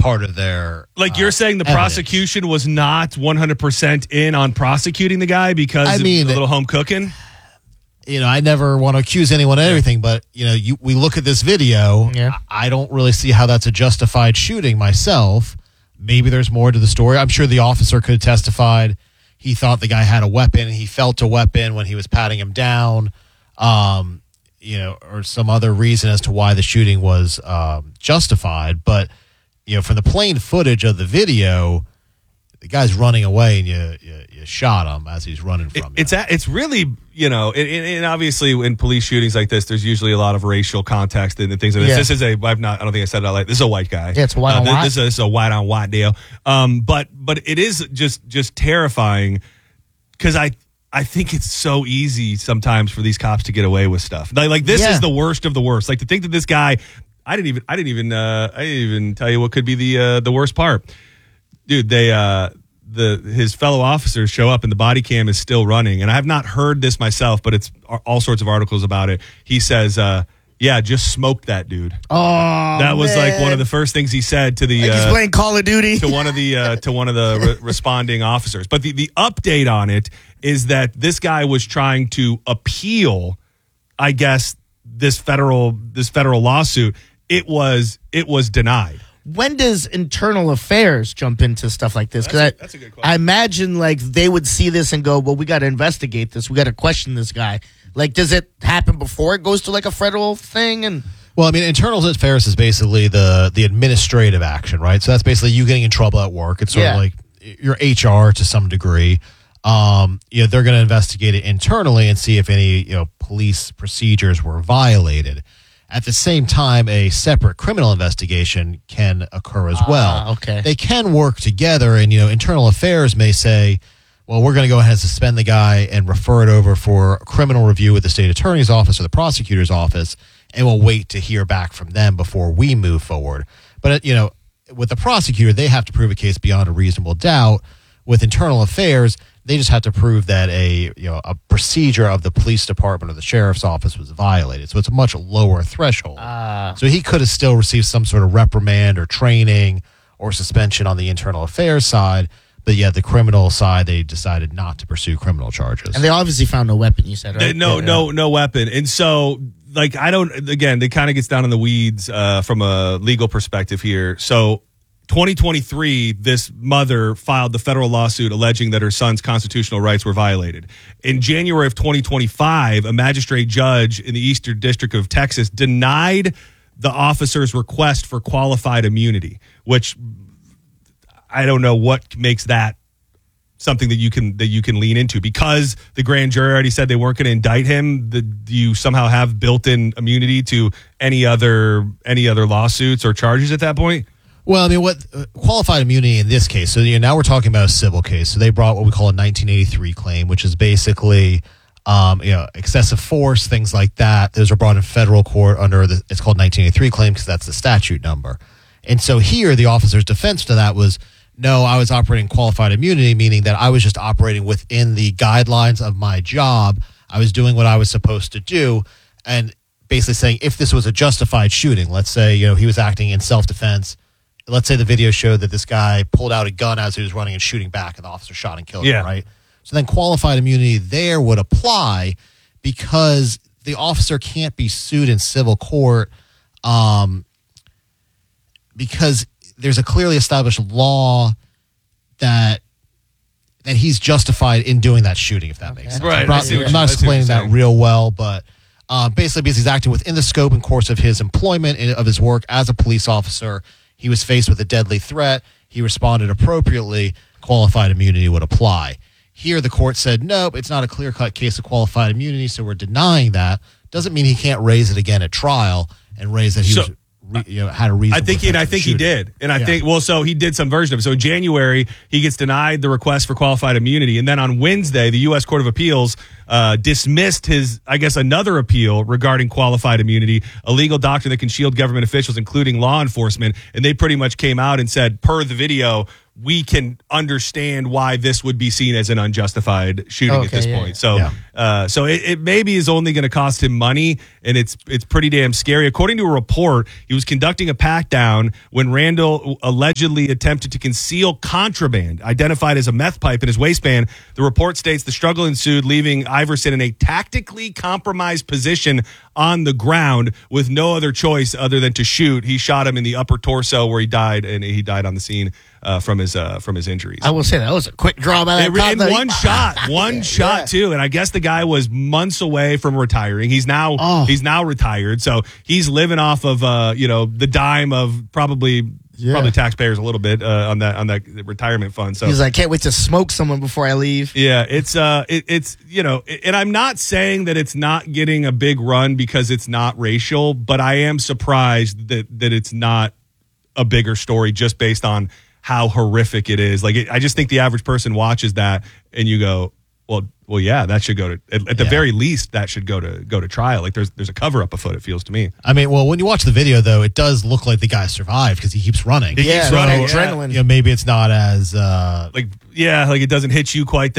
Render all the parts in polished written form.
part of their Like you're saying the evidence. prosecution was not 100% in on prosecuting the guy because of a little home cooking? I never want to accuse anyone of anything, but, we look at this video. Yeah. I don't really see how that's a justified shooting myself. Maybe there's more to the story. I'm sure the officer could have testified he thought the guy had a weapon. He felt a weapon when he was patting him down, or some other reason as to why the shooting was justified. But, from the plain footage of the video, the guy's running away and you shot him as he's running from you. It's really, and obviously in police shootings like this, there's usually a lot of racial context and things like this. Yeah. This is I don't think I said it out like this is a white guy. Yeah, it's a white on white. This is a white on white deal. But it is just terrifying because I think it's so easy sometimes for these cops to get away with stuff. Like this is the worst of the worst. Like to think that this guy, I didn't even tell you what could be the worst part. Dude, his fellow officers show up and the body cam is still running. And I have not heard this myself, but it's all sorts of articles about it. He says, just smoked that dude. Oh, that was like one of the first things he said to the he's playing Call of Duty to one of the responding officers. But the update on it is that this guy was trying to appeal, I guess, this federal lawsuit. It was denied. When does internal affairs jump into stuff like this? Because that's a good question. I imagine like they would see this and go, well, we got to investigate this. We got to question this guy. Like, does it happen before it goes to like a federal thing? And Well, I mean, internal affairs is basically the administrative action, right? So that's basically you getting in trouble at work. It's sort of like your HR to some degree. They're going to investigate it internally and see if any police procedures were violated. At the same time, a separate criminal investigation can occur as well. Okay. They can work together, and internal affairs may say, well, we're going to go ahead and suspend the guy and refer it over for criminal review with the state attorney's office or the prosecutor's office, and we'll wait to hear back from them before we move forward. But, with the prosecutor, they have to prove a case beyond a reasonable doubt. With internal affairs, they just have to prove that a procedure of the police department or the sheriff's office was violated. So it's a much lower threshold. So he could have still received some sort of reprimand or training or suspension on the internal affairs side. But the criminal side, they decided not to pursue criminal charges. And they obviously found no weapon, you said, right? No weapon. And so, they kind of gets down in the weeds from a legal perspective here. So 2023, this mother filed the federal lawsuit alleging that her son's constitutional rights were violated. In January of 2025, a magistrate judge in the Eastern District of Texas denied the officer's request for qualified immunity, which I don't know what makes that something that you can lean into, because the grand jury already said they weren't going to indict him. Do you somehow have built-in immunity to any other lawsuits or charges at that point? Well, I mean, what qualified immunity in this case? So now we're talking about a civil case. So they brought what we call a 1983 claim, which is basically excessive force, things like that. Those are brought in federal court under it's called 1983 claim because that's the statute number. And so here, the officer's defense to that was, no, I was operating qualified immunity, meaning that I was just operating within the guidelines of my job. I was doing what I was supposed to do, and basically saying if this was a justified shooting, let's say he was acting in self-defense. Let's say the video showed that this guy pulled out a gun as he was running and shooting back, and the officer shot and killed him, right? So then qualified immunity there would apply because the officer can't be sued in civil court because there's a clearly established law that he's justified in doing that shooting, if that makes sense. Right. I'm not explaining that real well, but basically because he's acting within the scope and course of his employment, of his work as a police officer. He was faced with a deadly threat. He responded appropriately. Qualified immunity would apply. Here, the court said, nope, it's not a clear-cut case of qualified immunity, so we're denying that. Doesn't mean he can't raise it again at trial and raise that he had a reason. I think he did. And I think, so he did some version of it. So in January, he gets denied the request for qualified immunity. And then on Wednesday, the U.S. Court of Appeals dismissed his, another appeal regarding qualified immunity, a legal doctrine that can shield government officials, including law enforcement. And they pretty much came out and said, per the video, we can understand why this would be seen as an unjustified shooting at this point. So, so it maybe is only going to cost him money, and it's pretty damn scary. According to a report, he was conducting a pat down when Randall allegedly attempted to conceal contraband identified as a meth pipe in his waistband. The report states the struggle ensued, leaving Iverson in a tactically compromised position on the ground with no other choice other than to shoot. He shot him in the upper torso where he died, and he died on the scene from his injuries. I will say that was a quick draw by that cop. In one shot too. And I guess the guy was months away from retiring. He's now retired, so he's living off of the dime of probably taxpayers a little bit on that retirement fund. So he's like, can't wait to smoke someone before I leave. Yeah, it's and I'm not saying that it's not getting a big run because it's not racial, but I am surprised that it's not a bigger story just based on how horrific it is. Like, I just think the average person watches that and you go, well, yeah, that should go to at the very least that should go to trial. Like, there's a cover up afoot. It feels to me. I mean, well, when you watch the video though, it does look like the guy survived because he keeps running. Adrenaline. Yeah, maybe it's not as like it doesn't hit you quite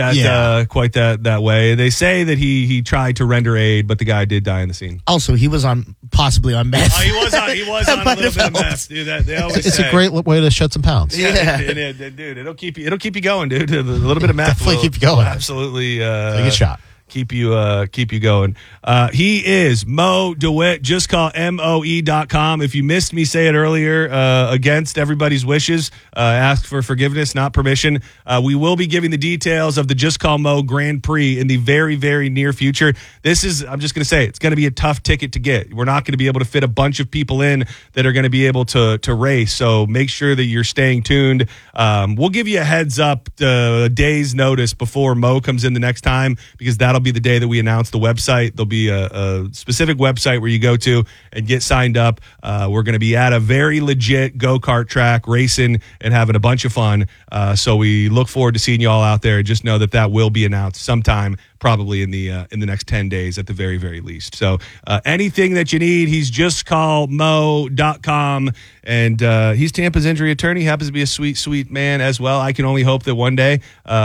that way. They say that he tried to render aid, but the guy did die in the scene. Also, he was possibly on meth. Oh, he was on a little bit of meth, dude. They always it's a great way to shed some pounds. Yeah. Dude, it'll keep you going, dude. A little bit of meth definitely keep you going. Absolutely, take a shot. Keep you going. He is Mo DeWitt. Just call MOE.com. If you missed me say it earlier, against everybody's wishes, ask for forgiveness, not permission. We will be giving the details of the Just Call Mo Grand Prix in the very, very near future. I'm just going to say, it's going to be a tough ticket to get. We're not going to be able to fit a bunch of people in that are going to be able to race. So make sure that you're staying tuned. We'll give you a heads up, a day's notice before Mo comes in the next time, because that'll be the day that we announce the website. There'll be a specific website where you go to and get signed up. We're going to be at a very legit go-kart track racing and having a bunch of fun. So we look forward to seeing you all out there. Just know that will be announced sometime, probably in the next 10 days at the very, very least. So anything that you need, he's justcallmo.com. And he's Tampa's injury attorney. Happens to be a sweet, sweet man as well. I can only hope that one day,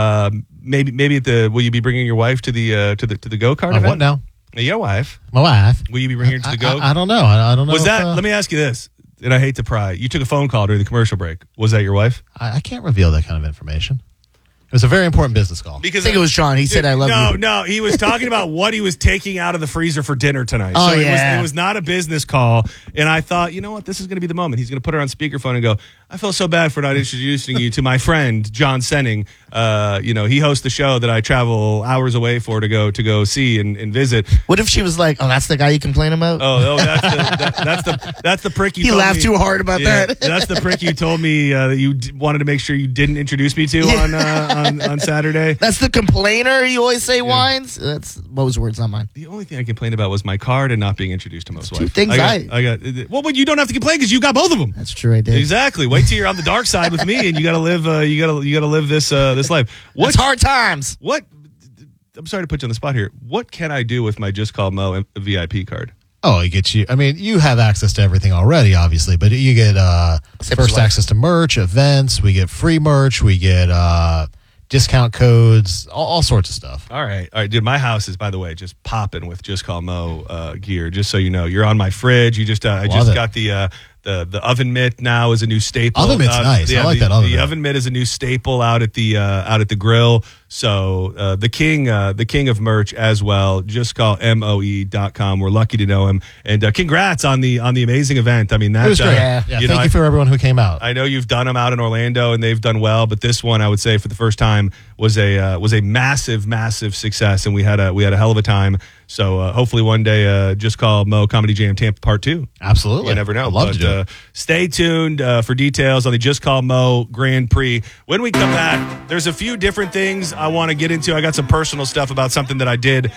maybe will you be bringing your wife to the go-kart event? What now? Your wife. My wife. Will you be bringing her to the go? I don't know. I don't know. Let me ask you this, and I hate to pry. You took a phone call during the commercial break. Was that your wife? I can't reveal that kind of information. It was a very important business call. Because I think it was John. He said, I love you. No, he was talking about what he was taking out of the freezer for dinner tonight. Oh, so yeah. It was not a business call. And I thought, you know what? This is going to be the moment. He's going to put her on speakerphone and go, I feel so bad for not introducing you to my friend, John Senning. He hosts the show that I travel hours away for to go see and visit. What if she was like, oh, that's the guy you complain about? Oh, that's the prick you He told laughed me. too hard about that. That's the prick you told me that you wanted to make sure you didn't introduce me to on Saturday. That's the complainer you always say whines. That's Mo's words, not mine. The only thing I complained about was my card and not being introduced to Mo's wife. Two things but you don't have to complain because you got both of them. That's true, I did. Exactly. Wait till you're on the dark side with me, and you got to live. You got to live this life. It's hard times. What? I'm sorry to put you on the spot here. What can I do with my Just Call Mo VIP card? Oh, it gets you. I mean, you have access to everything already, obviously, but you get first access to merch, events. We get free merch. We get discount codes, all sorts of stuff. All right, dude. My house is, by the way, just popping with Just Call Mo gear. Just so you know, you're on my fridge. You just I just got the oven mitt now is a new staple. Oven mitt's nice. I like that oven mitt. The oven mitt is a new staple out at the grill. So the king of merch as well. Just call MOE.com. We're lucky to know him. And congrats on the amazing event. I mean, that's it was great. Thank you for everyone who came out. I know you've done them out in Orlando and they've done well, but this one I would say for the first time was a massive, massive success, and we had a hell of a time. So hopefully one day, Just Call Mo Comedy Jam Tampa Part 2. Absolutely. You never know. I'd love to do it. Stay tuned for details on the Just Call Mo Grand Prix. When we come back, there's a few different things I want to get into. I got some personal stuff about something that I did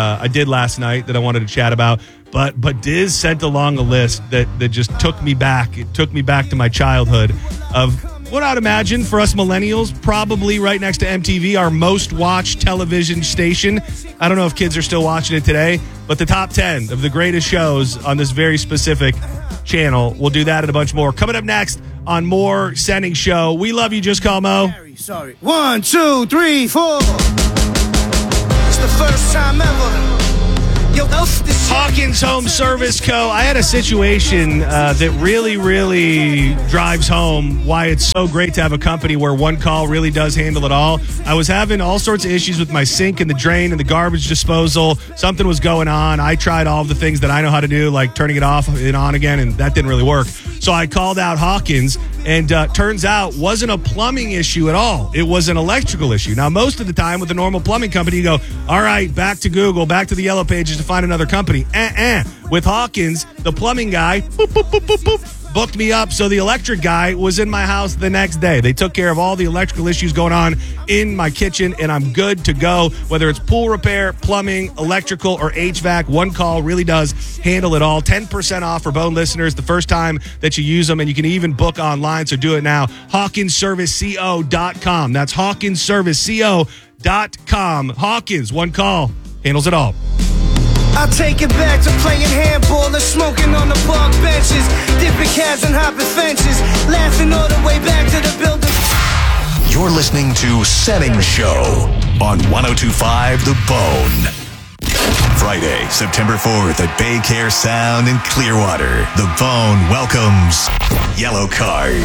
last night that I wanted to chat about. But Diz sent along a list that just took me back. It took me back to my childhood of what I'd imagine for us millennials, probably right next to MTV, our most watched television station. I don't know if kids are still watching it today, but the top 10 of the greatest shows on this very specific channel. We'll do that and a bunch more. Coming up next on more Sending Show. We love you. Just call Mo. Sorry. 1, 2, 3, 4. It's the first time ever. Yo, Hawkins Home Service Co. I had a situation that really drives home why it's so great to have a company where one call really does handle it all. I was having all sorts of issues with my sink and the drain and the garbage disposal. Something was going on. I tried all of the things that I know how to do, like turning it off and on again, and that didn't really work. So I called out Hawkins, and turns out wasn't a plumbing issue at all. It was an electrical issue. Now, most of the time with a normal plumbing company, you go, all right, back to Google, back to the yellow pages to find another company. With Hawkins, the plumbing guy, boop, boop, boop, boop, boop, booked me up, so the electric guy was in my house the next day. They took care of all the electrical issues going on in my kitchen, and I'm good to go. Whether it's pool repair, plumbing, electrical, or HVAC, one call really does handle it all. 10% off for Bone listeners the first time that you use them, and you can even book online, so do it now. HawkinsServiceCO.com. That's HawkinsServiceCO.com. Hawkins, one call, handles it all. I'll take it back to playing handball and smoking on the park benches, dipping cans and hopping fences, laughing all the way back to the building. You're listening to Setting Show on 102.5 The Bone. Friday, September 4th at Bay Care Sound in Clearwater. The Bone welcomes Yellow Card.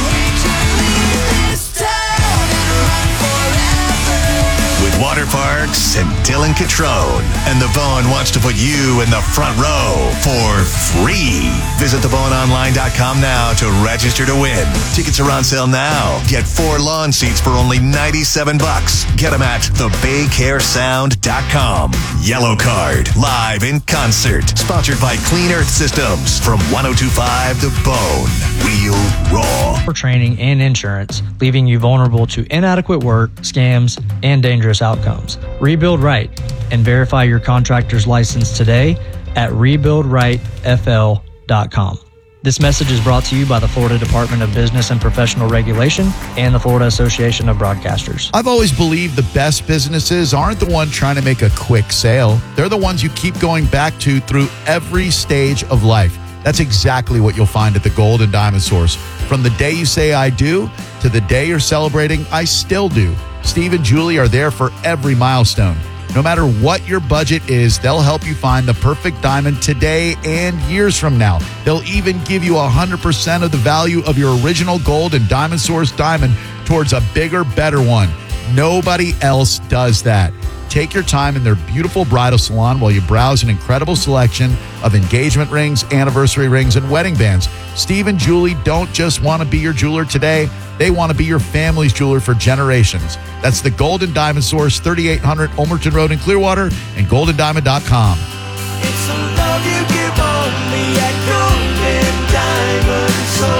With Water Parks and Dylan Catrone. And The Bone wants to put you in the front row for free. Visit theboneonline.com now to register to win. Tickets are on sale now. Get 4 lawn seats for only $97. Get them at thebaycaresound.com. Yellow Card, live in concert. Sponsored by Clean Earth Systems from 102.5 The Bone. Real raw. For training and insurance, leaving you vulnerable to inadequate work, scams, and dangerous outcomes. Rebuild Right and verify your contractor's license today at rebuildrightfl.com. This message is brought to you by the Florida Department of Business and Professional Regulation and the Florida Association of Broadcasters. I've always believed the best businesses aren't the one trying to make a quick sale. They're the ones you keep going back to through every stage of life. That's exactly what you'll find at the Gold and Diamond Source. From the day you say I do to the day you're celebrating I still do. Steve and Julie are there for every milestone. No matter what your budget is, they'll help you find the perfect diamond today and years from now. They'll even give you 100% of the value of your original Gold and Diamond Source diamond towards a bigger, better one. Nobody else does that. Take your time in their beautiful bridal salon while you browse an incredible selection of engagement rings, anniversary rings, and wedding bands. Steve and Julie don't just want to be your jeweler today. They want to be your family's jeweler for generations. That's the Gold and Diamond Source, 3800 Ulmerton Road in Clearwater, and goldendiamond.com. It's a love you give only at Gold and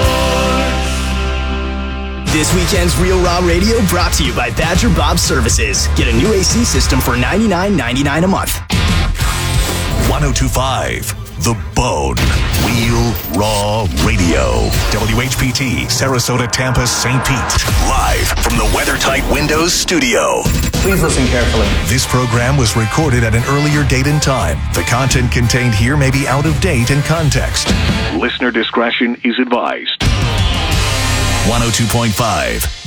Diamond Source. This weekend's Real Raw Radio brought to you by Badger Bob Services. Get a new AC system for $99.99 a month. 102.5 The Bone. Real Raw Radio. WHPT, Sarasota, Tampa, St. Pete. Live from the WeatherTight Windows studio. Please listen carefully. This program was recorded at an earlier date and time. The content contained here may be out of date in context. Listener discretion is advised. 102.5